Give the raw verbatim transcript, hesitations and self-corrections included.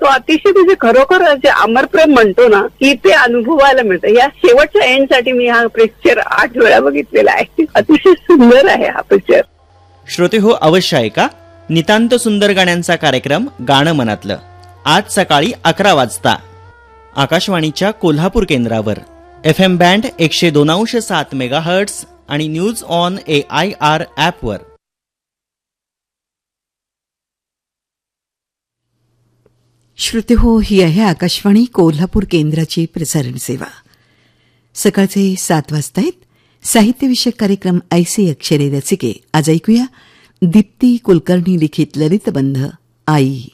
तो अतिशय म्हणजे खरोखर जे अमरप्रेम म्हणतो ना की ते अनुभवायला मिळतं. या शेवटच्या एंडसाठी मी हा पिक्चर आठ वेळा बघितलेला आहे. अतिशय सुंदर आहे हा पिक्चर. श्रोते हो, अवश्य ऐका नितांत सुंदर गाण्यांचा कार्यक्रम गाणं मनातलं आज सकाळी अकरा वाजता आकाशवाणीच्या कोल्हापूर केंद्रावर एफ एम बँड एकशे दोन अंश सात मेगा हर्ट्स आणि news on A I R ॲपवर. श्रोते हो, ही आहे आकाशवाणी कोल्हापूर केंद्राची प्रसारण सेवा. सकाळचे सात वाजता आहेत. साहित्यविषयक कार्यक्रम ऐसे अक्षरे रसिके. आज ऐकूया दीप्ती कुलकर्णी लिखित ललितबंध आई.